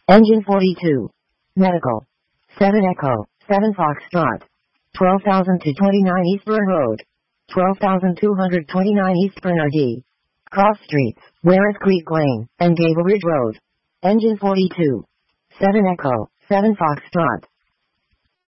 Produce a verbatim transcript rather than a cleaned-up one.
Engine forty-two. Medical. seven Echo, seven Foxtrot. twelve thousand two hundred twenty-nine Eastburn Road. twelve thousand two hundred twenty-nine East Bernardy. Cross Streets, Werris Creek Lane, and Gable Ridge Road. Engine forty-two. seven Echo, seven Foxtrot.